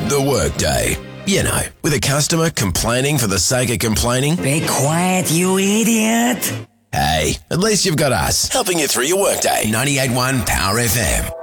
The workday. You know, with a customer complaining for the sake of complaining. Be quiet, you idiot. Hey, at least you've got us helping you through your workday. 98.1 Power FM.